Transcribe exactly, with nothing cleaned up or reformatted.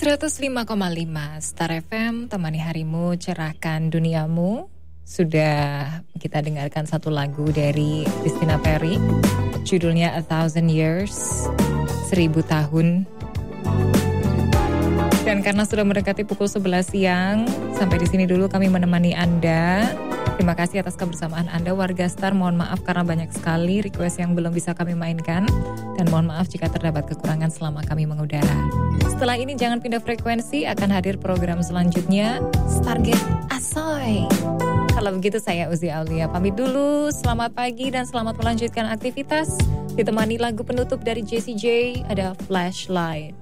seratus lima koma lima Star F M, temani harimu, cerahkan duniamu. Sudah kita dengarkan satu lagu dari Christina Perri, judulnya A Thousand Years, seribu tahun. Dan karena sudah mendekati pukul sebelas siang, sampai di sini dulu kami menemani Anda. Terima kasih atas kebersamaan Anda, warga Star. Mohon maaf karena banyak sekali request yang belum bisa kami mainkan. Dan mohon maaf jika terdapat kekurangan selama kami mengudara. Setelah ini jangan pindah frekuensi, akan hadir program selanjutnya, Stargate Asoy. Kalau begitu saya Uzi Aulia pamit dulu. Selamat pagi dan selamat melanjutkan aktivitas. Ditemani lagu penutup dari Jessie J, ada Flashlight.